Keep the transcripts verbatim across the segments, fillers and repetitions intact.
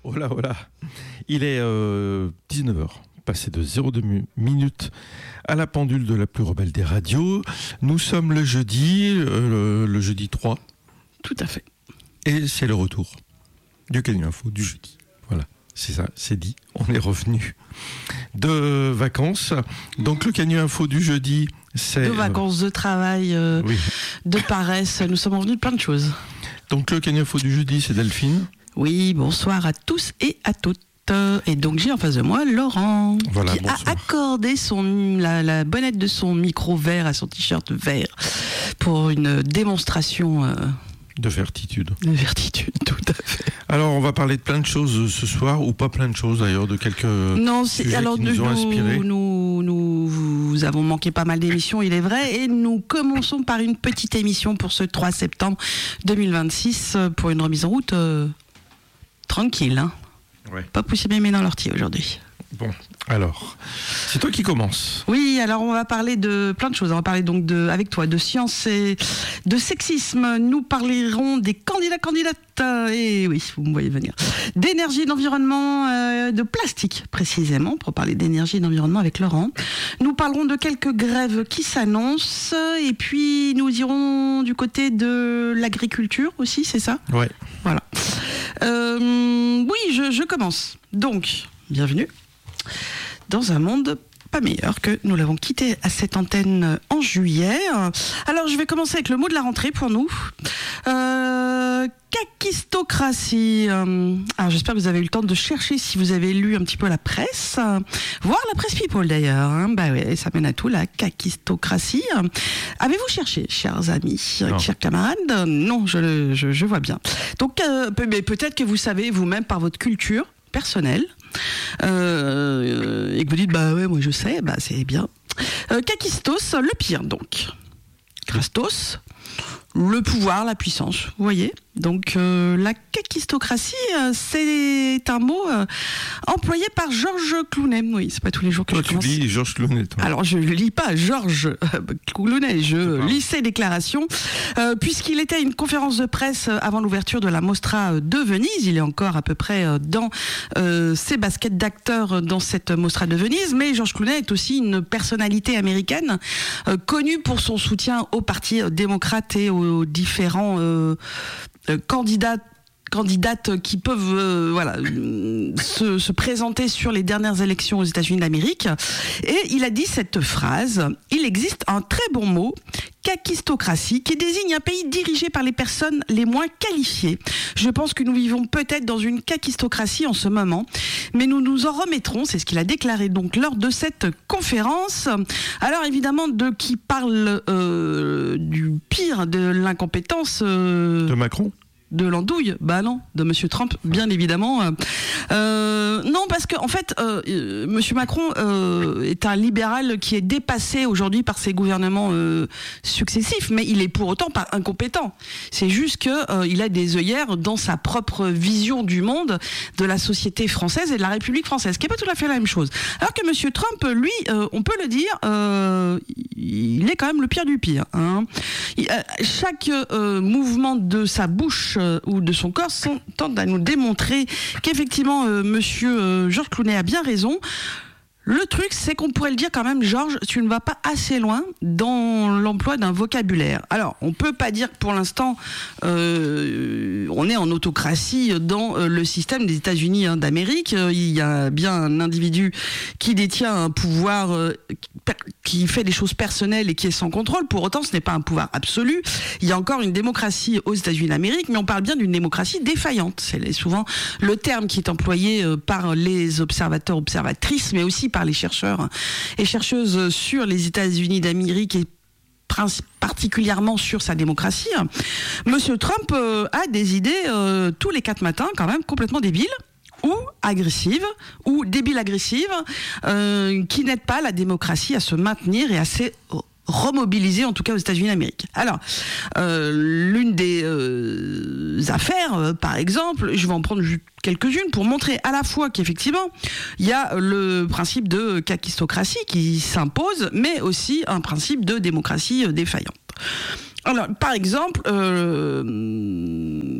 Oh là, oh là. Il est euh, dix-neuf heures, passé de zéro deux minutes à la pendule de la plus rebelle des radios. Nous sommes le jeudi, euh, le, le jeudi trois. Tout à fait. Et c'est le retour du Canu Info du jeudi. Voilà, c'est ça, c'est dit. On est revenu de vacances. Donc le Canu Info du jeudi, c'est... De vacances, de travail, euh, oui. de paresse. Nous sommes revenus de plein de choses. Donc le Canu Info du jeudi, c'est Delphine. Oui, bonsoir à tous et à toutes. Et donc j'ai en face de moi Laurent, voilà, qui bonsoir. a accordé son, la, la bonnette de son micro vert à son t-shirt vert pour une démonstration euh, de vertitude. De vertitude, tout à fait. Alors on va parler de plein de choses ce soir, ou pas plein de choses d'ailleurs, de quelques non, sujets alors, qui nous, nous ont inspirés. Nous, nous, nous avons manqué pas mal d'émissions, il est vrai, et nous commençons par une petite émission pour ce trois septembre deux mille vingt-six pour une remise en route euh, tranquille, hein. Ouais. Pas possible d'aimer dans l'ortie aujourd'hui. Bon, alors, c'est toi qui commences. Oui, alors on va parler de plein de choses. On va parler donc de, avec toi de science et de sexisme. Nous parlerons des candidats, candidates, et oui, vous me voyez venir, d'énergie, d'environnement, euh, de plastique précisément, pour parler d'énergie et d'environnement avec Laurent. Nous parlerons de quelques grèves qui s'annoncent, et puis nous irons du côté de l'agriculture aussi, c'est ça ? Ouais. Voilà. Euh, oui, je, je commence. Donc, bienvenue dans un monde pas meilleur que nous l'avons quitté à cette antenne en juillet. Alors, je vais commencer avec le mot de la rentrée pour nous. Euh, Kakistocratie. Alors, j'espère que vous avez eu le temps de chercher si vous avez lu un petit peu la presse, voir la presse People d'ailleurs. Hein. Bah ouais, ça mène à tout, la kakistocratie. Avez-vous cherché, chers amis, non. chers camarades ? Non, je, je, je vois bien. Donc, euh, mais peut-être que vous savez vous-même par votre culture personnelle. Euh, et que vous dites bah ouais moi je sais, bah c'est bien. Euh, Kakistos, le pire donc. Christos, le pouvoir, la puissance, vous voyez. Donc euh, la kakistocratie, euh, c'est un mot euh, employé par Georges Clooney. Oui, c'est pas tous les jours que toi, je tu commence. lis Georges Clooney, toi. Alors je lis pas Georges euh, Clooney, je lis ses déclarations, euh, puisqu'il était à une conférence de presse avant l'ouverture de la Mostra de Venise. Il est encore à peu près euh, dans euh, ses baskets d'acteur dans cette Mostra de Venise, mais Georges Clooney est aussi une personnalité américaine euh, connue pour son soutien au Parti démocrate et aux différents euh, euh, candidats candidates qui peuvent euh, voilà, se, se présenter sur les dernières élections aux États-Unis d'Amérique. Et il a dit cette phrase: il existe un très bon mot, kakistocratie, qui désigne un pays dirigé par les personnes les moins qualifiées. Je pense que nous vivons peut-être dans une kakistocratie en ce moment, mais nous nous en remettrons. C'est ce qu'il a déclaré donc lors de cette conférence. Alors évidemment, de qui parle euh, du pire, de l'incompétence euh, de Macron, de l'andouille, bah non, de Monsieur Trump, bien évidemment. Euh, non, parce que en fait, euh, Monsieur Macron euh, est un libéral qui est dépassé aujourd'hui par ses gouvernements euh, successifs, mais il est pour autant pas incompétent. C'est juste que euh, il a des œillères dans sa propre vision du monde, de la société française et de la République française, qui est pas tout à fait la même chose. Alors que Monsieur Trump, lui, euh, on peut le dire, euh, il est quand même le pire du pire. Hein. Il, euh, chaque euh, mouvement de sa bouche ou de son corps sont, tente à nous démontrer qu'effectivement euh, monsieur euh, Georges Clooney a bien raison. Le truc, c'est qu'on pourrait le dire quand même, Georges, tu ne vas pas assez loin dans l'emploi d'un vocabulaire. Alors, on peut pas dire que pour l'instant, euh, on est en autocratie dans euh, le système des États-Unis hein, d'Amérique. Euh, il y a bien un individu qui détient un pouvoir euh, qui fait des choses personnelles et qui est sans contrôle. Pour autant, ce n'est pas un pouvoir absolu. Il y a encore une démocratie aux États-Unis d'Amérique, mais on parle bien d'une démocratie défaillante. C'est souvent le terme qui est employé euh, par les observateurs, observatrices, mais aussi par les chercheurs et chercheuses sur les États-Unis d'Amérique et particulièrement sur sa démocratie. Monsieur Trump euh, a des idées euh, tous les quatre matins quand même complètement débiles ou agressives ou débiles agressives euh, qui n'aident pas la démocratie à se maintenir et à se remobiliser, en tout cas aux États-Unis d'Amérique. Alors, euh, l'une des euh, affaires, euh, par exemple, je vais en prendre quelques-unes pour montrer à la fois qu'effectivement, il y a le principe de kakistocratie qui s'impose, mais aussi un principe de démocratie euh, défaillante. Alors, par exemple, euh,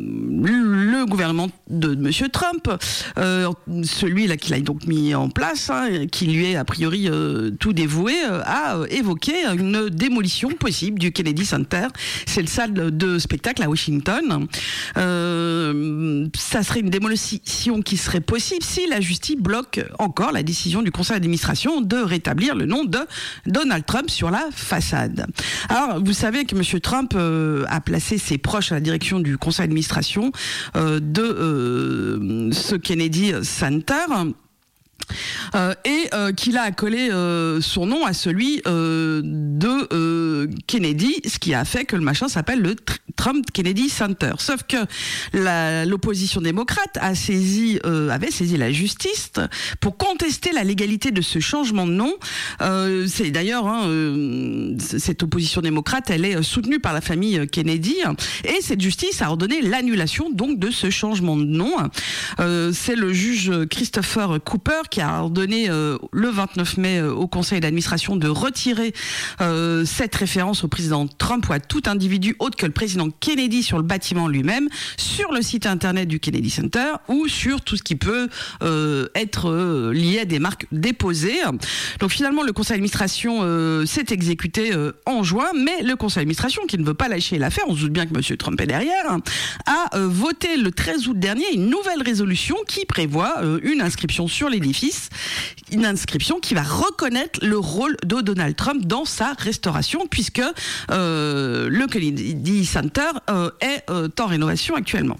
le gouvernement de M. Trump, euh, celui-là qu'il a donc mis en place, hein, qui lui est a priori euh, tout dévoué, euh, a euh, évoqué une démolition possible du Kennedy Center. C'est le salle de spectacle à Washington. Euh, ça serait une démolition qui serait possible si la justice bloque encore la décision du conseil d'administration de rétablir le nom de Donald Trump sur la façade. Alors, vous savez que M. Trump euh, a placé ses proches à la direction du conseil d'administration euh, de euh, ce Kennedy Center. Euh, et euh, qu'il a accolé euh, son nom à celui euh, de euh, Kennedy, ce qui a fait que le machin s'appelle le Trump Kennedy Center. Sauf que la, l'opposition démocrate a saisi, euh, avait saisi la justice pour contester la légalité de ce changement de nom. Euh, c'est d'ailleurs hein, euh, cette opposition démocrate, elle est soutenue par la famille Kennedy, et cette justice a ordonné l'annulation donc de ce changement de nom. Euh, c'est le juge Christopher Cooper qui a ordonné euh, le vingt-neuf mai euh, au conseil d'administration de retirer euh, cette référence au président Trump ou à tout individu autre que le président Kennedy sur le bâtiment lui-même, sur le site internet du Kennedy Center ou sur tout ce qui peut euh, être euh, lié à des marques déposées. Donc finalement le conseil d'administration euh, s'est exécuté euh, en juin, mais le conseil d'administration, qui ne veut pas lâcher l'affaire, on se doute bien que M. Trump est derrière, a euh, voté le treize août dernier une nouvelle résolution qui prévoit euh, une inscription sur l'édifice, une inscription qui va reconnaître le rôle de Donald Trump dans sa restauration, puisque euh, le Kennedy Center euh, est euh, en rénovation actuellement.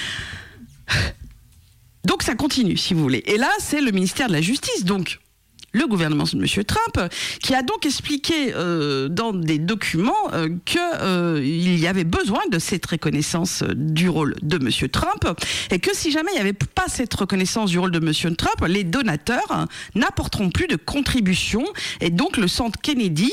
Donc ça continue, si vous voulez. Et là, c'est le ministère de la Justice, donc le gouvernement de M. Trump, qui a donc expliqué euh, dans des documents euh, qu'il euh, y avait besoin de cette reconnaissance du rôle de M. Trump, et que si jamais il n'y avait pas cette reconnaissance du rôle de M. Trump, les donateurs hein, n'apporteront plus de contributions, et donc le centre Kennedy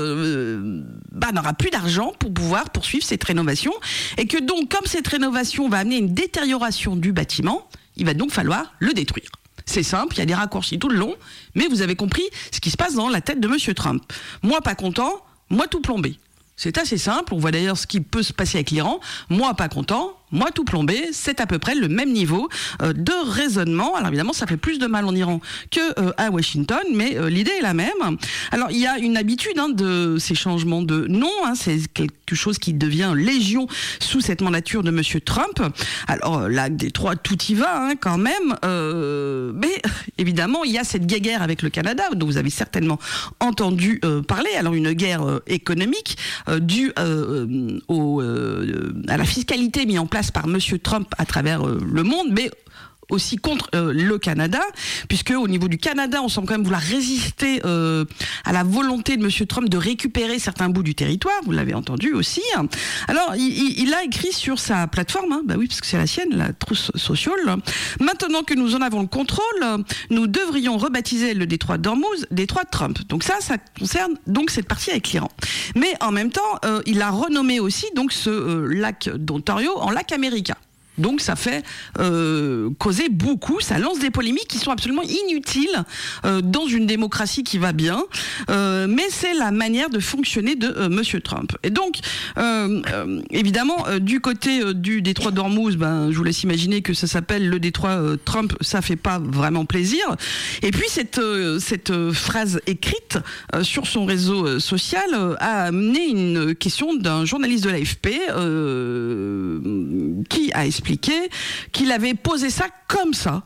euh, bah, n'aura plus d'argent pour pouvoir poursuivre cette rénovation, et que donc comme cette rénovation va amener une détérioration du bâtiment, il va donc falloir le détruire. C'est simple, il y a des raccourcis tout le long, mais vous avez compris ce qui se passe dans la tête de M. Trump. Moi pas content, moi tout plombé. C'est assez simple, on voit d'ailleurs ce qui peut se passer avec l'Iran. Moi pas content, moi tout plombé, c'est à peu près le même niveau euh, de raisonnement. Alors évidemment, ça fait plus de mal en Iran que euh, à Washington, mais euh, l'idée est la même. Alors il y a une habitude hein, de ces changements de nom, hein, c'est quelque chose qui devient légion sous cette mandature de M. Trump. Alors l'acte des trois, tout y va hein, quand même, euh, mais évidemment il y a cette guerre avec le Canada, dont vous avez certainement entendu euh, parler. Alors une guerre euh, économique euh, due euh, au, euh, à la fiscalité mise en place par M. Trump à travers euh, le monde, mais aussi contre euh, le Canada, puisque au niveau du Canada, on semble quand même vouloir résister euh, à la volonté de M. Trump de récupérer certains bouts du territoire, vous l'avez entendu aussi. Alors, il, il, il a écrit sur sa plateforme, hein, bah oui, parce que c'est la sienne, la trousse sociale, maintenant que nous en avons le contrôle, nous devrions rebaptiser le détroit d'Ormuz, détroit de Trump. Donc ça, ça concerne donc cette partie avec l'Iran. Mais en même temps, euh, il a renommé aussi donc ce euh, lac d'Ontario en lac américain. Donc ça fait euh, causer beaucoup, ça lance des polémiques qui sont absolument inutiles euh, dans une démocratie qui va bien, euh, mais c'est la manière de fonctionner de euh, M. Trump. Et donc, euh, euh, évidemment, euh, du côté euh, du détroit d'Ormuz, ben, je vous laisse imaginer que ça s'appelle le détroit euh, Trump, ça fait pas vraiment plaisir. Et puis cette, euh, cette euh, phrase écrite euh, sur son réseau euh, social euh, a amené une question d'un journaliste de l'A F P euh, qui a expliqué qu'il avait posé ça comme ça.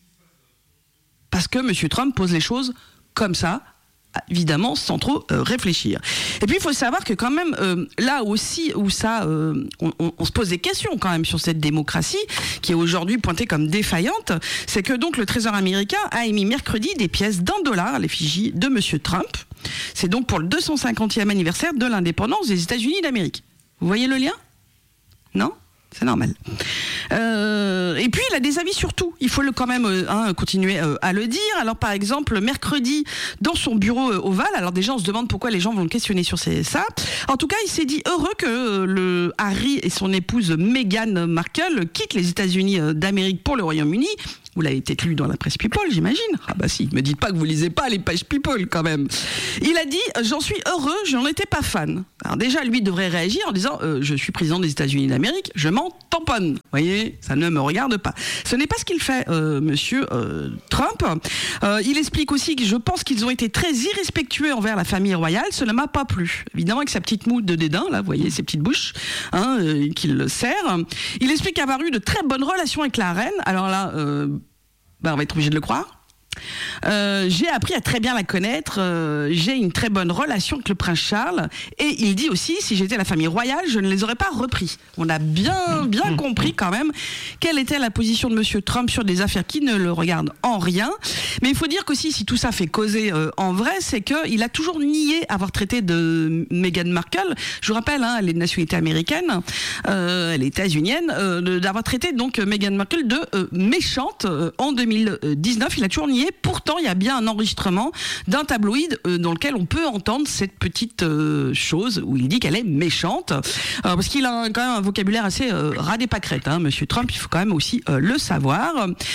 Parce que M. Trump pose les choses comme ça, évidemment, sans trop euh, réfléchir. Et puis, il faut savoir que quand même, euh, là aussi où ça, euh, on, on, on se pose des questions quand même sur cette démocratie, qui est aujourd'hui pointée comme défaillante, c'est que donc le Trésor américain a émis mercredi des pièces d'un dollar à l'effigie de M. Trump. C'est donc pour le deux cent cinquantième anniversaire de l'indépendance des États-Unis d'Amérique. Vous voyez le lien ? Non ? C'est normal. Euh, et et puis il a des avis sur tout. Il faut le quand même euh, hein, continuer euh, à le dire. Alors par exemple, mercredi, dans son bureau euh, ovale, alors déjà on se demande pourquoi les gens vont le questionner sur ces, ça. En tout cas, il s'est dit heureux que euh, le Harry et son épouse Meghan Markle quittent les États-Unis euh, d'Amérique pour le Royaume-Uni. Vous l'avez peut-être lu dans la presse People, j'imagine. Ah bah si, me dites pas que vous lisez pas les pages People quand même. Il a dit « J'en suis heureux, je n'en étais pas fan ». Alors déjà, lui devrait réagir en disant euh, « Je suis président des États-Unis d'Amérique, je m'en tamponne ». Vous voyez, ça ne me regarde pas. Ce n'est pas ce qu'il fait, euh, monsieur euh, Trump. Euh, il explique aussi que je pense qu'ils ont été très irrespectueux envers la famille royale. Cela m'a pas plu. Évidemment, avec sa petite moue de dédain, là, vous voyez, ses petites bouches, hein, euh, qu'il le serre. Il explique avoir eu de très bonnes relations avec la reine. Alors là... Euh, Ben, on va être obligé de le croire. Euh, j'ai appris à très bien la connaître, euh, j'ai une très bonne relation avec le prince Charles, et il dit aussi, si j'étais la famille royale, je ne les aurais pas repris. On a bien, bien compris quand même quelle était la position de monsieur Trump sur des affaires qui ne le regardent en rien. Mais il faut dire qu'aussi, si tout ça fait causer euh, en vrai, c'est qu'il a toujours nié avoir traité de Meghan Markle. Je vous rappelle, hein, elle est de nationalité américaine, euh, elle est états-unienne, euh, d'avoir traité donc Meghan Markle de euh, méchante euh, en deux mille dix-neuf. Il a toujours nié. Pourtant, il y a bien un enregistrement d'un tabloïd euh, dans lequel on peut entendre cette petite euh, chose où il dit qu'elle est méchante. Euh, parce qu'il a un, quand même un vocabulaire assez euh, ras des pâquerettes, hein, monsieur Trump, il faut quand même aussi euh, le savoir.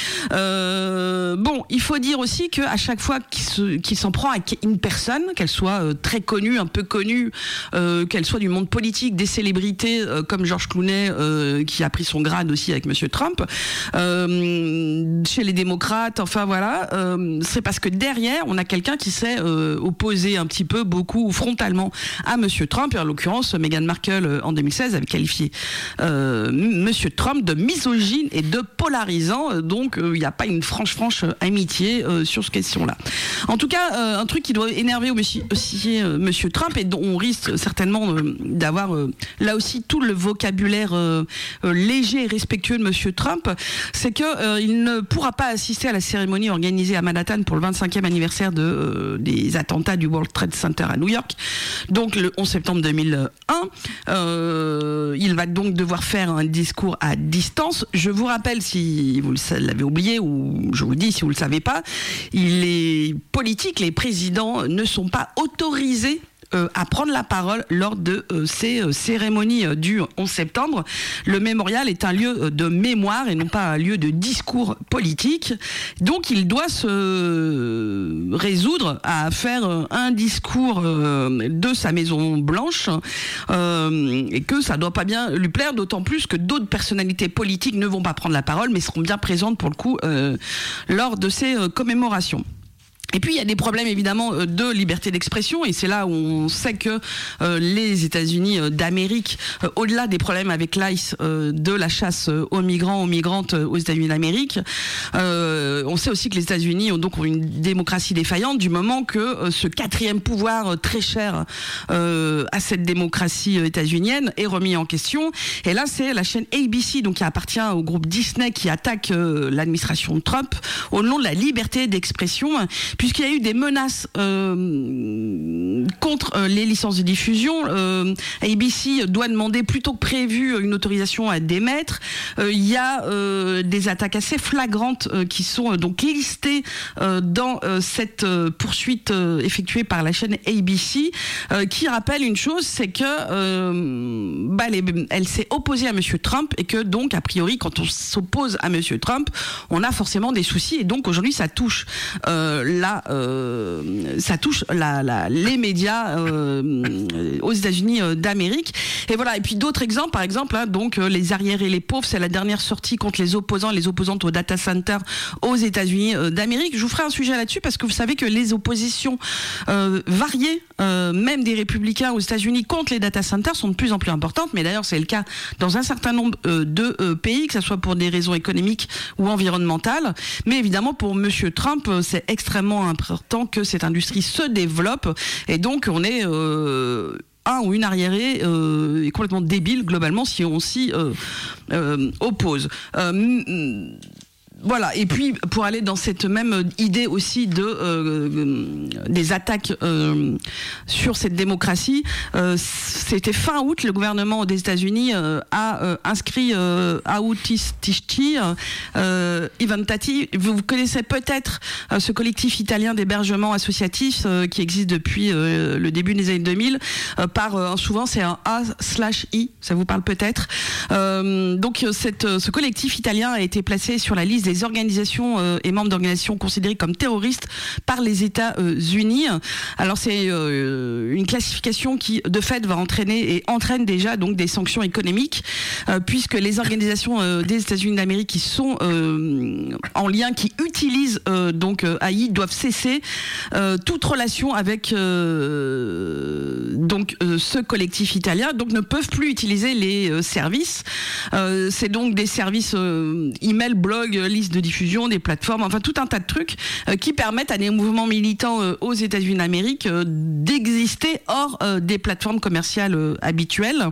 Euh, bon, il faut dire aussi qu'à chaque fois qu'il, se, qu'il s'en prend à une personne, qu'elle soit euh, très connue, un peu connue, euh, qu'elle soit du monde politique, des célébrités euh, comme George Clooney, euh, qui a pris son grade aussi avec monsieur Trump, euh, chez les démocrates, enfin voilà, Euh, c'est parce que derrière, on a quelqu'un qui s'est euh, opposé un petit peu, beaucoup, frontalement à monsieur Trump. Et en l'occurrence, Meghan Markle, euh, en deux mille seize, avait qualifié euh, monsieur Trump de misogyne et de polarisant. Donc, il euh, n'y a pas une franche, franche amitié euh, sur cette question-là. En tout cas, euh, un truc qui doit énerver aussi, aussi euh, monsieur Trump, et dont on risque certainement euh, d'avoir, euh, là aussi, tout le vocabulaire euh, euh, léger et respectueux de monsieur Trump, c'est qu'il euh, ne pourra pas assister à la cérémonie organisée à Manhattan pour le vingt-cinquième anniversaire de, euh, des attentats du World Trade Center à New York, donc le onze septembre deux mille un. Euh, il va donc devoir faire un discours à distance. Je vous rappelle, si vous l'avez oublié, ou je vous dis si vous ne le savez pas, les politiques, les présidents ne sont pas autorisés Euh, à prendre la parole lors de euh, ces euh, cérémonies euh, du onze septembre. Le mémorial est un lieu euh, de mémoire et non pas un lieu de discours politique. Donc il doit se résoudre à faire euh, un discours euh, de sa Maison Blanche euh, et que ça doit pas bien lui plaire, d'autant plus que d'autres personnalités politiques ne vont pas prendre la parole mais seront bien présentes pour le coup euh, lors de ces euh, commémorations. Et puis il y a des problèmes évidemment de liberté d'expression, et c'est là où on sait que euh, les États-Unis d'Amérique, euh, au-delà des problèmes avec l'ICE, euh, de la chasse aux migrants, aux migrantes aux États-Unis d'Amérique, euh, on sait aussi que les États-Unis ont donc une démocratie défaillante du moment que euh, ce quatrième pouvoir euh, très cher euh, à cette démocratie euh, états-unienne est remis en question. Et là c'est la chaîne A B C, donc qui appartient au groupe Disney, qui attaque euh, l'administration de Trump au nom de la liberté d'expression, puisqu'il y a eu des menaces euh, contre euh, les licences de diffusion. Euh, A B C doit demander plutôt que prévu une autorisation à d'émettre. Euh, il y a euh, des attaques assez flagrantes euh, qui sont euh, donc listées euh, dans euh, cette euh, poursuite euh, effectuée par la chaîne A B C, euh, qui rappelle une chose, c'est que euh, bah, les, elle s'est opposée à monsieur Trump, et que donc a priori quand on s'oppose à monsieur Trump, on a forcément des soucis, et donc aujourd'hui ça touche euh, la Euh, ça touche la, la, les médias euh, aux États-Unis d'Amérique. Et voilà. Et puis d'autres exemples, par exemple, hein, donc euh, les arriérés et les pauvres, c'est la dernière sortie contre les opposants, les opposantes aux data centers aux États-Unis euh, d'Amérique. Je vous ferai un sujet là-dessus parce que vous savez que les oppositions euh, variées, euh, même des républicains aux États-Unis contre les data centers, sont de plus en plus importantes. Mais d'ailleurs, c'est le cas dans un certain nombre euh, de euh, pays, que ce soit pour des raisons économiques ou environnementales. Mais évidemment, pour monsieur Trump, euh, c'est extrêmement important que cette industrie se développe, et donc on est euh, un ou une arriérée euh, est complètement débile globalement si on s'y euh, euh, oppose. Euh, Voilà, et puis pour aller dans cette même idée aussi de euh, des attaques euh, sur cette démocratie, euh, c'était fin août, le gouvernement des États-Unis euh, a euh, inscrit euh, Autisticisti euh, Inventati. Vous, vous connaissez peut-être euh, ce collectif italien d'hébergement associatif euh, qui existe depuis euh, le début des années deux mille. Euh, par euh, souvent c'est un A slash I, ça vous parle peut-être. Euh, donc cette, ce collectif italien a été placé sur la liste des des organisations euh, et membres d'organisations considérées comme terroristes par les États-Unis. Alors c'est euh, une classification qui de fait va entraîner et entraîne déjà donc des sanctions économiques euh, puisque les organisations euh, des États-Unis d'Amérique qui sont euh, en lien, qui utilisent euh, donc euh, A I doivent cesser euh, toute relation avec euh, donc euh, ce collectif italien, donc ne peuvent plus utiliser les euh, services. Euh, c'est donc des services euh, email, blog, liste de diffusion, des plateformes, enfin tout un tas de trucs euh, qui permettent à des mouvements militants euh, aux États-Unis d'Amérique euh, d'exister hors euh, des plateformes commerciales euh, habituelles.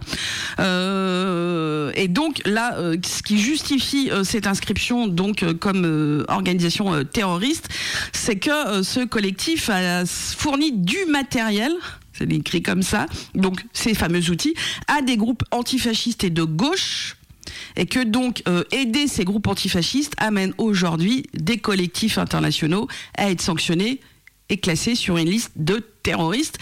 Euh, et donc là, euh, ce qui justifie euh, cette inscription donc euh, comme euh, organisation euh, terroriste, c'est que euh, ce collectif a fourni du matériel. C'est écrit comme ça, donc ces fameux outils, à des groupes antifascistes et de gauche, et que donc euh, aider ces groupes antifascistes amène aujourd'hui des collectifs internationaux à être sanctionnés et classés sur une liste de terroristes.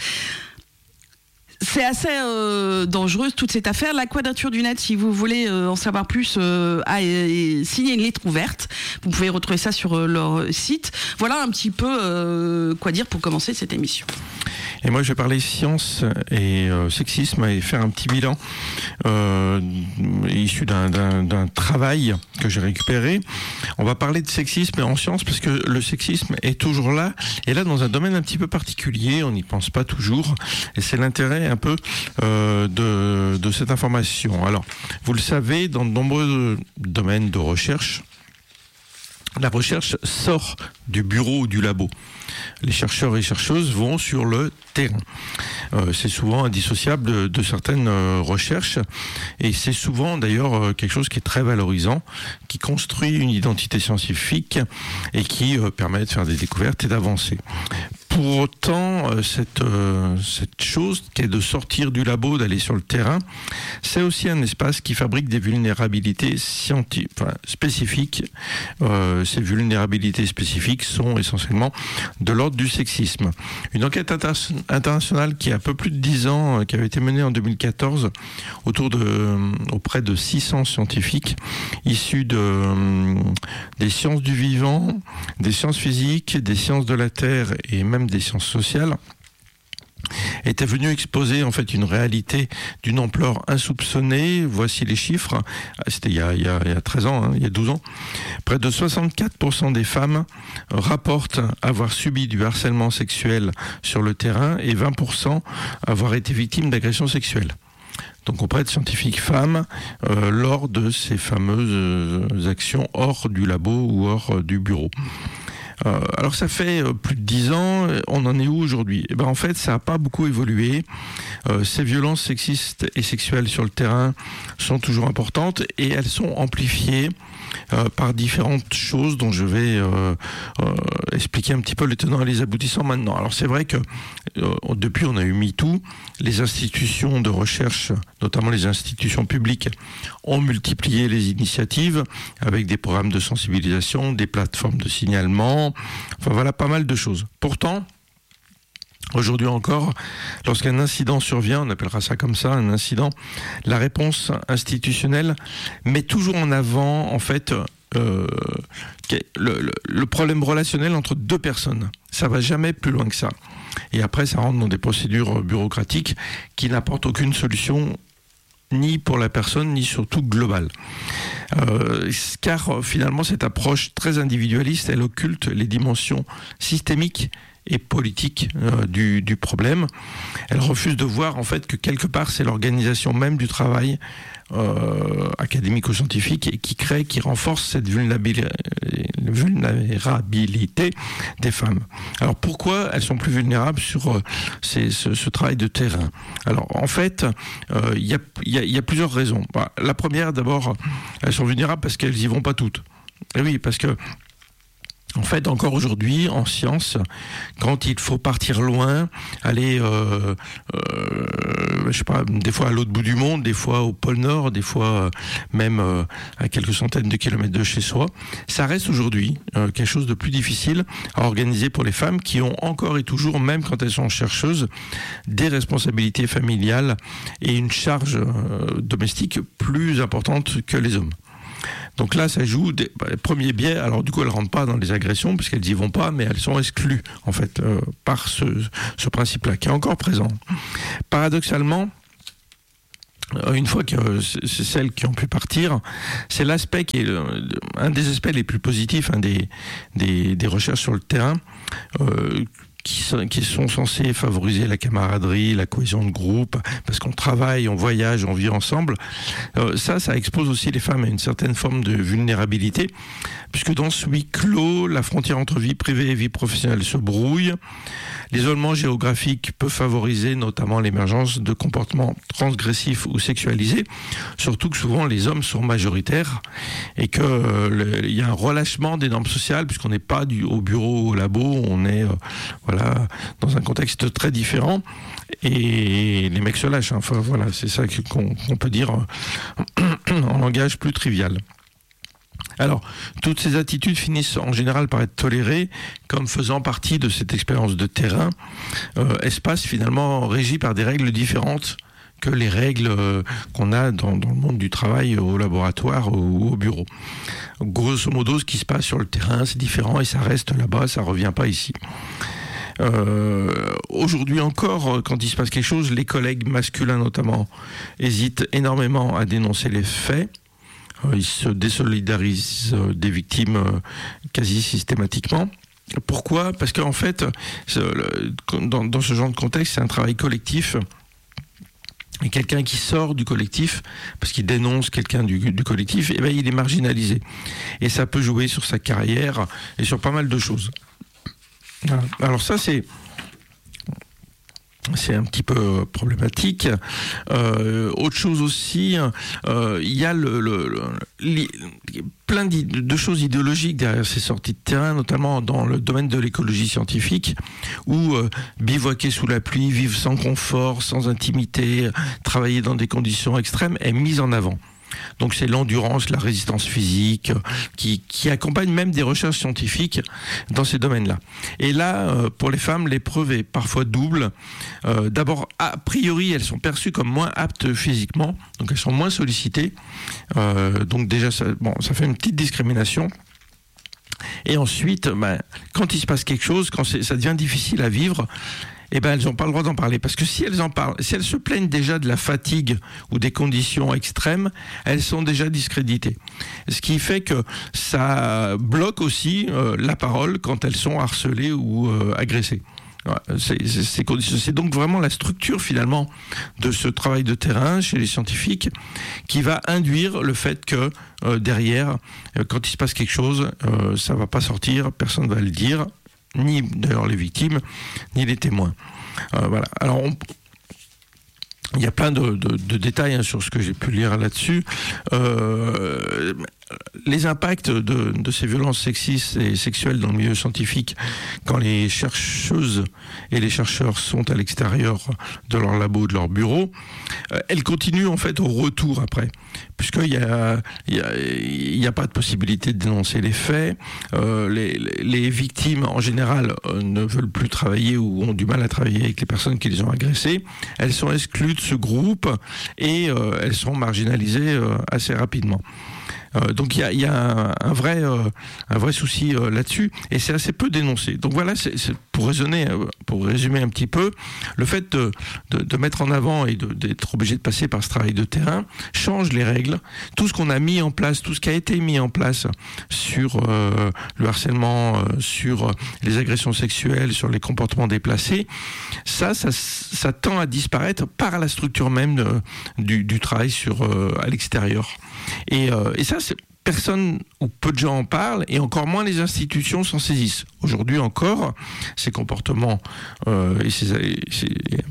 C'est assez euh, dangereuse toute cette affaire. La Quadrature du Net, si vous voulez euh, en savoir plus, euh, a euh, signé une lettre ouverte. Vous pouvez retrouver ça sur euh, leur site. Voilà un petit peu euh, quoi dire pour commencer cette émission. Et moi, je vais parler science et euh, sexisme et faire un petit bilan euh, issu d'un, d'un, d'un travail que j'ai récupéré. On va parler de sexisme en science parce que le sexisme est toujours là, et là dans un domaine un petit peu particulier, on n'y pense pas toujours, et c'est l'intérêt un peu euh, de, de cette information. Alors, vous le savez, dans de nombreux domaines de recherche, la recherche sort du bureau ou du labo. Les chercheurs et chercheuses vont sur le terrain. Euh, c'est souvent indissociable de, de certaines euh, recherches, et c'est souvent d'ailleurs euh, quelque chose qui est très valorisant, qui construit une identité scientifique et qui euh, permet de faire des découvertes et d'avancer. Pour autant, euh, cette, euh, cette chose qui est de sortir du labo, d'aller sur le terrain, c'est aussi un espace qui fabrique des vulnérabilités scientifiques, enfin, spécifiques. Euh, ces vulnérabilités spécifiques sont essentiellement de l'ordre du sexisme. Une enquête inter- internationale qui a un peu plus de dix ans, euh, qui avait été menée en deux mille quatorze autour de, euh, auprès de six cents scientifiques issus de, euh, des sciences du vivant, des sciences physiques, des sciences de la Terre et même des sciences sociales, était venu exposer en fait une réalité d'une ampleur insoupçonnée. Voici les chiffres. C'était il y a, il y a, il y a treize ans, hein, il y a douze ans. Près de soixante-quatre pour cent des femmes rapportent avoir subi du harcèlement sexuel sur le terrain et vingt pour cent avoir été victimes d'agressions sexuelles. Donc auprès de scientifiques femmes, euh, lors de ces fameuses euh, actions hors du labo ou hors euh, du bureau. Euh, alors ça fait euh, plus de dix ans, on en est où aujourd'hui ? Eh ben en fait, ça n'a pas beaucoup évolué. Euh, ces violences sexistes et sexuelles sur le terrain sont toujours importantes, et elles sont amplifiées euh, par différentes choses dont je vais euh, euh, expliquer un petit peu les tenants et les aboutissants maintenant. Alors c'est vrai que euh, depuis on a eu MeToo, les institutions de recherche, notamment les institutions publiques, ont multiplié les initiatives avec des programmes de sensibilisation, des plateformes de signalement. Enfin voilà, pas mal de choses. Pourtant, aujourd'hui encore, lorsqu'un incident survient, on appellera ça comme ça, un incident, la réponse institutionnelle met toujours en avant, en fait, euh, le, le, le problème relationnel entre deux personnes. Ça va jamais plus loin que ça. Et après, ça rentre dans des procédures bureaucratiques qui n'apportent aucune solution, ni pour la personne, ni surtout globale. Euh, car finalement, cette approche très individualiste, elle occulte les dimensions systémiques et politiques euh, du, du problème. Elle refuse de voir en fait que quelque part, c'est l'organisation même du travail euh, académico-scientifique et qui crée, qui renforce cette vulnérabilité des femmes. Alors pourquoi elles sont plus vulnérables sur euh, ces, ce, ce travail de terrain ? Alors en fait, il euh, y, y, y a plusieurs raisons. Bah, la première, d'abord, elles sont vulnérables parce qu'elles y vont pas toutes. Et oui, parce que en fait, encore aujourd'hui, en science, quand il faut partir loin, aller, euh, euh, je sais pas, des fois à l'autre bout du monde, des fois au pôle Nord, des fois euh, même euh, à quelques centaines de kilomètres de chez soi, ça reste aujourd'hui euh, quelque chose de plus difficile à organiser pour les femmes qui ont encore et toujours, même quand elles sont chercheuses, des responsabilités familiales et une charge euh, domestique plus importante que les hommes. Donc là, ça joue des bah, les premiers biais. Alors du coup, elles ne rentrent pas dans les agressions puisqu'elles n'y vont pas, mais elles sont exclues en fait euh, par ce, ce principe-là qui est encore présent. Paradoxalement, une fois que c'est celles qui ont pu partir, c'est l'aspect qui est le, un des aspects les plus positifs, un des, des, des recherches sur le terrain. Euh, Qui sont, qui sont censés favoriser la camaraderie, la cohésion de groupe, parce qu'on travaille, on voyage, on vit ensemble. Euh, ça, ça expose aussi les femmes à une certaine forme de vulnérabilité, puisque dans ce huis clos, la frontière entre vie privée et vie professionnelle se brouille. L'isolement géographique peut favoriser notamment l'émergence de comportements transgressifs ou sexualisés, surtout que souvent les hommes sont majoritaires et qu'il euh, y a un relâchement des normes sociales, puisqu'on n'est pas du, au bureau ou au labo, on est euh, voilà, dans un contexte très différent et les mecs se lâchent. Hein. Enfin, voilà, c'est ça qu'on, qu'on peut dire en langage plus trivial. Alors, toutes ces attitudes finissent en général par être tolérées comme faisant partie de cette expérience de terrain, euh, espace finalement régi par des règles différentes que les règles euh, qu'on a dans, dans le monde du travail, au laboratoire ou au bureau. Grosso modo, ce qui se passe sur le terrain, c'est différent et ça reste là-bas, ça ne revient pas ici. Euh, aujourd'hui encore, quand il se passe quelque chose, les collègues masculins notamment hésitent énormément à dénoncer les faits. Ils se désolidarisent des victimes quasi systématiquement. Pourquoi ? Parce qu'en fait, dans, dans ce genre de contexte, c'est un travail collectif. Et quelqu'un qui sort du collectif, parce qu'il dénonce quelqu'un du, du collectif, eh ben, il est marginalisé. Et ça peut jouer sur sa carrière et sur pas mal de choses. Voilà. Alors ça, c'est... C'est un petit peu problématique. Euh, autre chose aussi, euh, il y a le, le, le, les, plein de choses idéologiques derrière ces sorties de terrain, notamment dans le domaine de l'écologie scientifique, où euh, bivouaquer sous la pluie, vivre sans confort, sans intimité, travailler dans des conditions extrêmes est mise en avant. Donc c'est l'endurance, la résistance physique qui, qui accompagne même des recherches scientifiques dans ces domaines-là. Et là, euh, pour les femmes, l'épreuve est parfois double. Euh, d'abord, a priori, elles sont perçues comme moins aptes physiquement, donc elles sont moins sollicitées. Euh, donc déjà, ça, bon, ça fait une petite discrimination. Et ensuite, ben, quand il se passe quelque chose, quand c'est, ça devient difficile à vivre, eh ben, elles n'ont pas le droit d'en parler. Parce que si elles en parlent, si elles se plaignent déjà de la fatigue ou des conditions extrêmes, elles sont déjà discréditées. Ce qui fait que ça bloque aussi euh, la parole quand elles sont harcelées ou euh, agressées. C'est, c'est, c'est, c'est donc vraiment la structure finalement de ce travail de terrain chez les scientifiques qui va induire le fait que euh, derrière, euh, quand il se passe quelque chose, euh, ça ne va pas sortir, personne ne va le dire, ni d'ailleurs les victimes, ni les témoins. Euh, voilà. Alors, on, il y a plein de, de, de détails hein, sur ce que j'ai pu lire là-dessus. Euh, les impacts de, de ces violences sexistes et sexuelles dans le milieu scientifique, quand les chercheuses et les chercheurs sont à l'extérieur de leur labo, de leur bureau, euh, elles continuent en fait au retour après, puisqu'il y a, il y a, il y a pas de possibilité de dénoncer les faits. Euh, les, les victimes en général euh, ne veulent plus travailler ou ont du mal à travailler avec les personnes qui les ont agressées. Elles sont exclues de ce groupe et euh, elles sont marginalisées euh, assez rapidement. Euh, donc il y a, y a un, un, vrai, euh, un vrai souci euh, là-dessus et c'est assez peu dénoncé. Donc voilà, c'est, c'est pour raisonner, euh, pour résumer un petit peu, le fait de, de, de mettre en avant et de, d'être obligé de passer par ce travail de terrain change les règles. Tout ce qu'on a mis en place, tout ce qui a été mis en place sur euh, le harcèlement, euh, sur les agressions sexuelles, sur les comportements déplacés, ça, ça, ça tend à disparaître par la structure même de, du, du travail sur, euh, à l'extérieur. Et, euh, et ça, c'est, personne ou peu de gens en parlent, et encore moins les institutions s'en saisissent. Aujourd'hui encore, ces comportements euh, et ces, ces,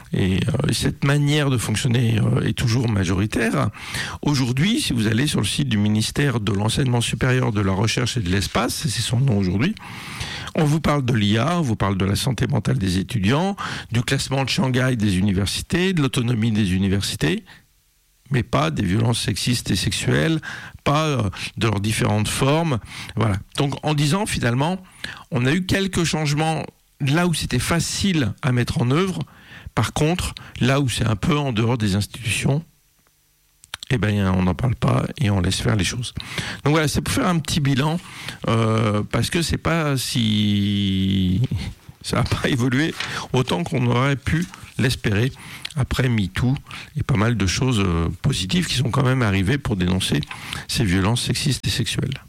Et euh, cette manière de fonctionner euh, est toujours majoritaire. Aujourd'hui, si vous allez sur le site du ministère de l'Enseignement supérieur, de la Recherche et de l'Espace, c'est son nom aujourd'hui, on vous parle de l'I A, on vous parle de la santé mentale des étudiants, du classement de Shanghai des universités, de l'autonomie des universités, mais pas des violences sexistes et sexuelles, pas euh, de leurs différentes formes. Voilà. Donc en disant finalement, on a eu quelques changements là où c'était facile à mettre en œuvre. Par contre, là où c'est un peu en dehors des institutions, eh ben, on n'en parle pas et on laisse faire les choses. Donc voilà, c'est pour faire un petit bilan, euh, parce que c'est pas si... ça n'a pas évolué autant qu'on aurait pu l'espérer après MeToo et pas mal de choses euh, positives qui sont quand même arrivées pour dénoncer ces violences sexistes et sexuelles.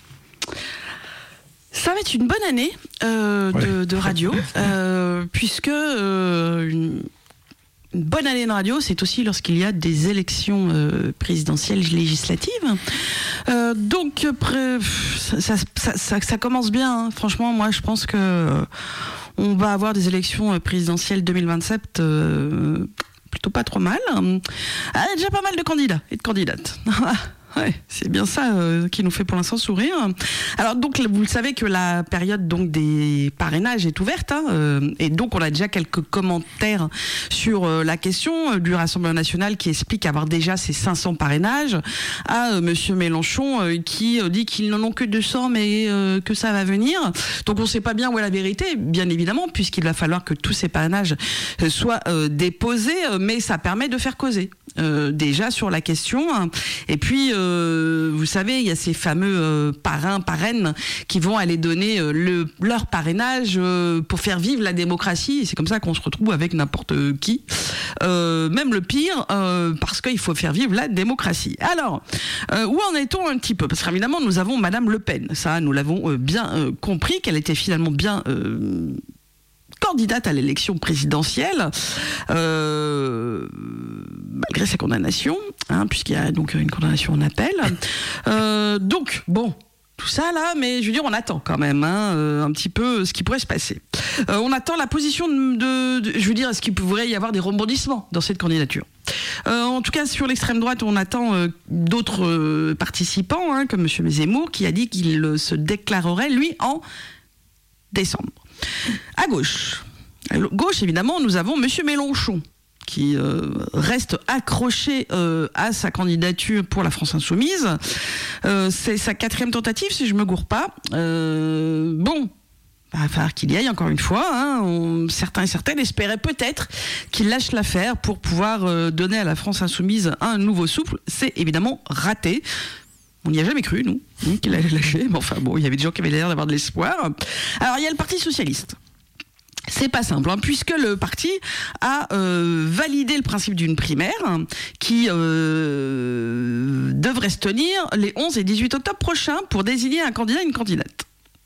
Ça va être une bonne année euh, ouais. de, de radio, euh, puisque euh, une, une bonne année de radio, c'est aussi lorsqu'il y a des élections euh, présidentielles législatives. Euh, donc, ça, ça, ça, ça commence bien. Hein. Franchement, moi, je pense que euh, on va avoir des élections présidentielles deux mille vingt-sept euh, plutôt pas trop mal. Ah, il y a déjà pas mal de candidats et de candidates. Ouais, c'est bien ça euh, qui nous fait pour l'instant sourire. Alors donc vous le savez que la période donc des parrainages est ouverte, hein, euh, et donc on a déjà quelques commentaires sur euh, la question euh, du Rassemblement national qui explique avoir déjà ses cinq cents parrainages à euh, Monsieur Mélenchon euh, qui euh, dit qu'ils n'en ont que deux cents mais euh, que ça va venir. Donc on ne sait pas bien où est la vérité, bien évidemment, puisqu'il va falloir que tous ces parrainages euh, soient euh, déposés, euh, mais ça permet de faire causer. Euh, déjà sur la question, et puis euh, vous savez il y a ces fameux euh, parrains, parraines qui vont aller donner euh, le, leur parrainage euh, pour faire vivre la démocratie, et c'est comme ça qu'on se retrouve avec n'importe qui, euh, même le pire, euh, parce qu'il faut faire vivre la démocratie. Alors euh, où en est-on un petit peu, parce qu'évidemment nous avons Madame Le Pen, ça nous l'avons euh, bien euh, compris, qu'elle était finalement bien euh, candidate à l'élection présidentielle, euh, malgré sa condamnation, hein, puisqu'il y a donc une condamnation en appel. Euh, donc, bon, tout ça là, mais je veux dire, on attend quand même hein, euh, un petit peu ce qui pourrait se passer. Euh, on attend la position de, de, de... Je veux dire, est-ce qu'il pourrait y avoir des rebondissements dans cette candidature ? Euh, en tout cas, sur l'extrême droite, on attend euh, d'autres euh, participants, hein, comme M. Zemmour, qui a dit qu'il euh, se déclarerait, lui, en décembre. À gauche, à gauche évidemment, nous avons Monsieur Mélenchon qui euh, reste accroché euh, à sa candidature pour la France Insoumise. Euh, c'est sa quatrième tentative, si je me gourre pas. Euh, bon, il va falloir qu'il y aille encore une fois. Hein. On, certains et certaines espéraient peut-être qu'il lâche l'affaire pour pouvoir euh, donner à la France Insoumise un nouveau souffle. C'est évidemment raté. On n'y a jamais cru, nous, qu'il allait lâcher. Mais enfin, bon, il y avait des gens qui avaient l'air d'avoir de l'espoir. Alors, il y a le Parti socialiste. C'est pas simple, hein, puisque le parti a euh, validé le principe d'une primaire qui euh, devrait se tenir les onze et dix-huit octobre prochains pour désigner un candidat et une candidate.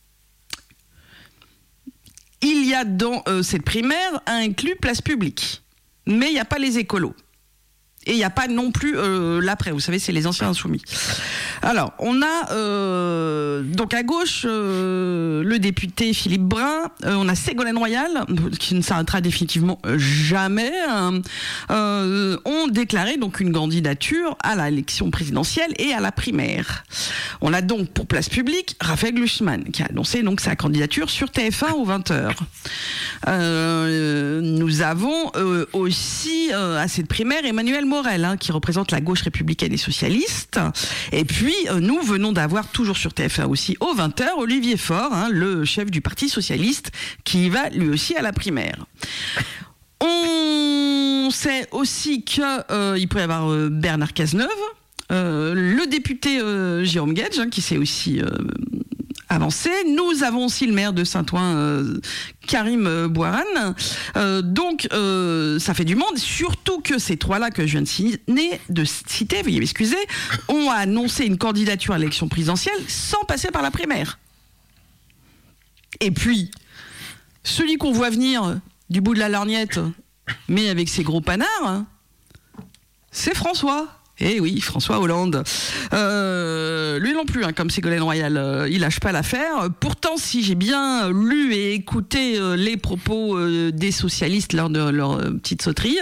Il y a dans euh, cette primaire inclus place publique, mais il n'y a pas les écolos. Et il n'y a pas non plus euh, l'après, vous savez, c'est les anciens insoumis. Alors, on a euh, donc à gauche euh, le député Philippe Brun, euh, on a Ségolène Royal, qui ne s'arrêtera définitivement jamais, hein, euh, ont déclaré donc une candidature à l'élection présidentielle et à la primaire. On a donc pour place publique Raphaël Glucksmann, qui a annoncé donc sa candidature sur T F un aux vingt heures. Euh, nous avons euh, aussi euh, à cette primaire Emmanuel Morel, hein, qui représente la gauche républicaine et socialiste. Et puis euh, nous venons d'avoir toujours sur T F un aussi aux vingt heures Olivier Faure, hein, le chef du Parti socialiste, qui va lui aussi à la primaire. On sait aussi qu'il euh, pourrait y avoir euh, Bernard Cazeneuve, euh, le député euh, Jérôme Guedj, hein, qui s'est aussi euh, avancé. Nous avons aussi le maire de Saint-Ouen, euh, Karim euh, Bouarane. Euh, donc, euh, ça fait du monde, surtout que ces trois-là que je viens de, citer, de citer, veuillez m'excuser, ont annoncé une candidature à l'élection présidentielle sans passer par la primaire. Et puis, celui qu'on voit venir du bout de la lorgnette, mais avec ses gros panards, c'est François. Eh oui, François Hollande. Euh, lui non plus, hein, comme Ségolène Royal, euh, il lâche pas l'affaire. Pourtant, si j'ai bien lu et écouté euh, les propos euh, des socialistes lors de leur euh, petite sauterie,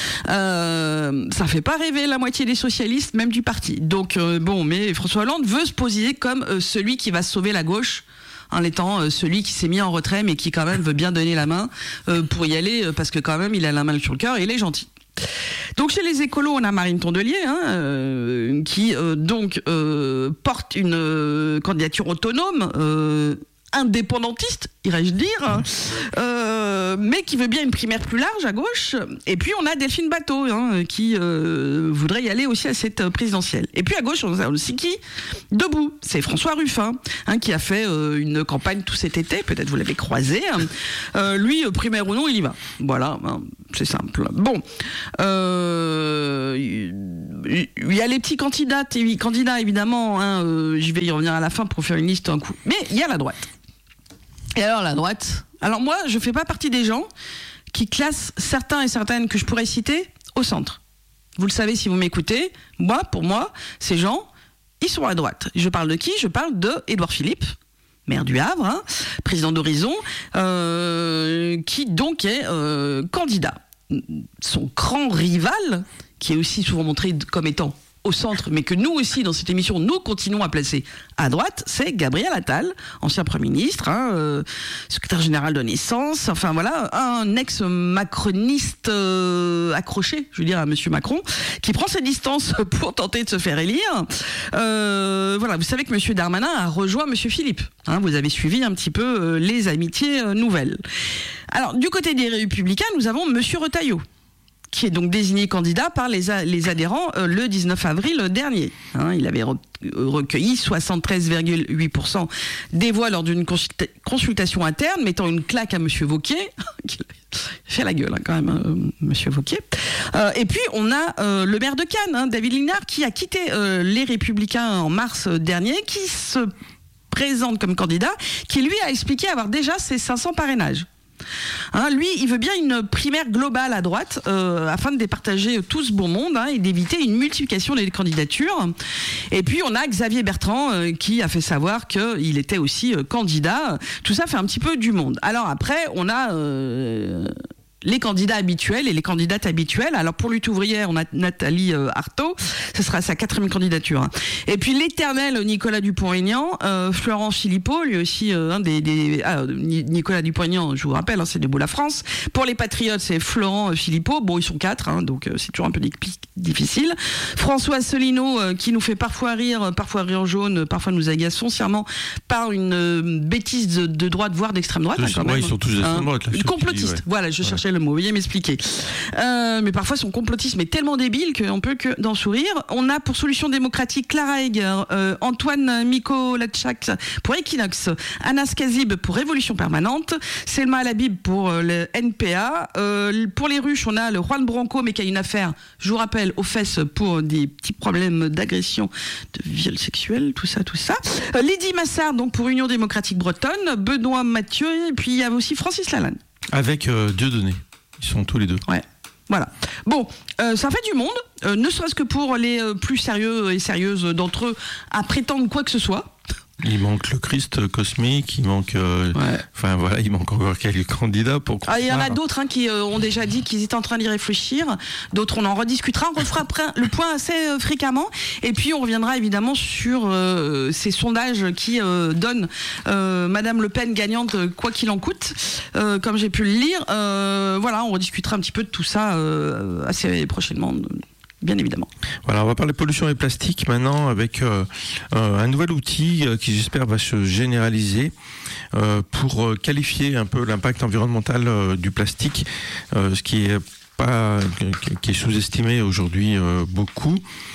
euh, ça fait pas rêver la moitié des socialistes, même du parti. Donc euh, bon, mais François Hollande veut se poser comme euh, celui qui va sauver la gauche, en étant euh, celui qui s'est mis en retrait, mais qui quand même veut bien donner la main euh, pour y aller, euh, parce que quand même, il a la main sur le cœur et il est gentil. Donc chez les écolos, on a Marine Tondelier, hein, euh, qui euh, donc euh, porte une euh, candidature autonome, euh, indépendantiste, irais-je dire, euh, mais qui veut bien une primaire plus large à gauche. Et puis on a Delphine Batho, hein, qui euh, voudrait y aller aussi à cette présidentielle. Et puis à gauche, on a aussi qui debout, c'est François Ruffin, hein, qui a fait euh, une campagne tout cet été, peut-être vous l'avez croisé. Euh, lui, primaire ou non, il y va. Voilà, hein, c'est simple. Bon, euh, il y a les petits candidats, candidats évidemment, hein, euh, je vais y revenir à la fin pour faire une liste un coup. Mais il y a la droite. Et alors la droite, alors moi je fais pas partie des gens qui classent certains et certaines que je pourrais citer au centre. Vous le savez si vous m'écoutez, moi, pour moi, ces gens, ils sont à droite. Je parle de qui ? Je parle de Édouard Philippe, maire du Havre, hein, président d'Horizon, euh, qui donc est euh, candidat. Son grand rival, qui est aussi souvent montré comme étant au centre, mais que nous aussi, dans cette émission, nous continuons à placer à droite, c'est Gabriel Attal, ancien Premier ministre, hein, euh, secrétaire général de Naissance, enfin voilà, un ex-macroniste euh, accroché, je veux dire, à Monsieur Macron, qui prend ses distances pour tenter de se faire élire. Euh, voilà, vous savez que Monsieur Darmanin a rejoint Monsieur Philippe. Hein, vous avez suivi un petit peu euh, les amitiés euh, nouvelles. Alors, du côté des Républicains, nous avons Monsieur Retailleau, qui est donc désigné candidat par les, a, les adhérents euh, le dix-neuf avril dernier. Hein, il avait re, recueilli soixante-treize virgule huit pour cent des voix lors d'une consulta- consultation interne, mettant une claque à Monsieur Wauquiez, qui fait la gueule hein, quand même, hein, Monsieur Wauquiez. Euh, et puis on a euh, le maire de Cannes, hein, David Lignard, qui a quitté euh, les Républicains en mars dernier, qui se présente comme candidat, qui lui a expliqué avoir déjà ses cinq cents parrainages. Hein, lui, il veut bien une primaire globale à droite euh, afin de départager tout ce bon monde, hein, et d'éviter une multiplication des candidatures. Et puis on a Xavier Bertrand euh, qui a fait savoir qu'il était aussi euh, candidat. Tout ça fait un petit peu du monde. Alors après, on a euh, les candidats habituels et les candidates habituelles. Alors pour Lutte ouvrière, on a Nathalie euh, Arthaud, ce sera sa quatrième candidature. Hein. Et puis l'éternel Nicolas Dupont-Aignan, euh, Florent Philippot, lui aussi euh, un des, des ah, Nicolas Dupont-Aignan, je vous rappelle, hein, c'est Debout la France. Pour les Patriotes, c'est Florent euh, Philippot. Bon, ils sont quatre, hein, donc euh, c'est toujours un peu difficile. François Asselineau, euh, qui nous fait parfois rire, parfois rire jaune, parfois nous agace foncièrement par une euh, bêtise de, de droite, voire d'extrême droite. Hein, quand ouais, même. Ils sont tous d'extrême droite. Une complotiste. Ouais. Voilà, je cherchais ouais. le mot, veuillez m'expliquer. Euh, mais parfois son complotisme est tellement débile qu'on peut que d'en sourire. On a pour Solution démocratique Clara Heger, euh, Antoine Mikolajczak pour Equinox, Anas Kazib pour Révolution permanente, Selma Alabib pour euh, le N P A. Euh, pour les ruches, on a le Juan Branco, mais qui a une affaire, je vous rappelle, aux fesses pour des petits problèmes d'agression, de viol sexuel, tout ça, tout ça. Euh, Lydie Massard, donc pour Union démocratique bretonne, Benoît Mathieu, et puis il y a aussi Francis Lalanne. Avec euh, Dieudonné. Ils sont tous les deux. Ouais. Voilà. Bon, euh, ça fait du monde, euh, ne serait-ce que pour les euh, plus sérieux et sérieuses d'entre eux à prétendre quoi que ce soit. Il manque le Christ cosmique, il manque, euh, ouais. enfin voilà, il manque encore quelques candidats pour. Ah, il y en a d'autres hein, qui euh, ont déjà dit qu'ils étaient en train d'y réfléchir. D'autres, on en rediscutera. On refera après le point assez euh, fréquemment. Et puis, on reviendra évidemment sur euh, ces sondages qui euh, donnent euh, Madame Le Pen gagnante, quoi qu'il en coûte, euh, comme j'ai pu le lire. Euh, voilà, on rediscutera un petit peu de tout ça euh, assez prochainement. Bien évidemment. Voilà, on va parler pollution et plastique maintenant avec euh, euh, un nouvel outil euh, qui j'espère va se généraliser euh, pour euh, qualifier un peu l'impact environnemental euh, du plastique, euh, ce qui est pas qui est sous-estimé aujourd'hui euh, beaucoup.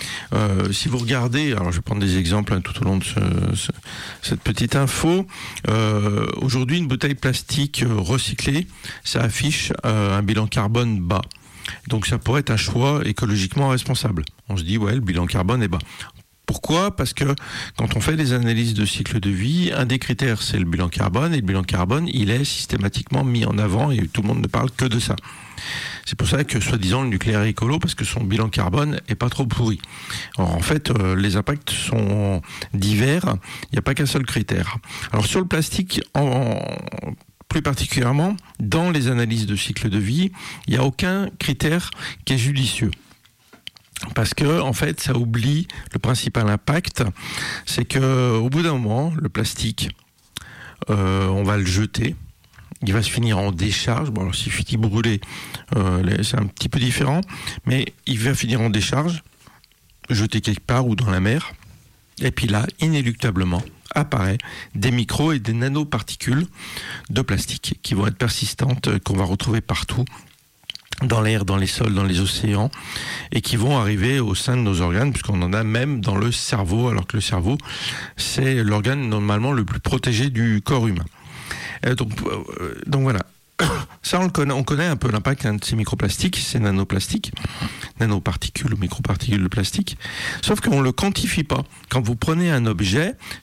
Euh, si vous regardez, alors je vais prendre des exemples hein, tout au long de ce, ce, cette petite info. Euh, aujourd'hui, une bouteille plastique recyclée, ça affiche euh, un bilan carbone bas. Donc ça pourrait être un choix écologiquement responsable. On se dit, ouais, le bilan carbone est bas. Pourquoi ? Parce que quand on fait des analyses de cycle de vie, un des critères, c'est le bilan carbone, et le bilan carbone, il est systématiquement mis en avant, et tout le monde ne parle que de ça. C'est pour ça que, soi-disant, le nucléaire est écolo, parce que son bilan carbone est pas trop pourri. Alors, en fait, euh, les impacts sont divers, il n'y a pas qu'un seul critère. Alors, sur le plastique, en, en, plus particulièrement, dans les analyses de cycle de vie, il n'y a aucun critère qui est judicieux. Parce que, en fait, ça oublie le principal impact, c'est que, au bout d'un moment, le plastique, euh, on va le jeter. Il va se finir en décharge. Bon, alors s'il finit brûlé, euh, c'est un petit peu différent, mais il va finir en décharge, jeté quelque part ou dans la mer. Et puis là, inéluctablement, apparaît des micros et des nanoparticules de plastique qui vont être persistantes, qu'on va retrouver partout, dans l'air, dans les sols, dans les océans, et qui vont arriver au sein de nos organes, puisqu'on en a même dans le cerveau, alors que le cerveau, c'est l'organe normalement le plus protégé du corps humain. Euh, donc, euh, donc voilà. Ça, on le connaît, on connaît un peu l'impact hein, de ces microplastiques, ces nanoplastiques, nanoparticules ou microparticules de plastique. Sauf qu'on ne le quantifie pas. Quand vous prenez un objet,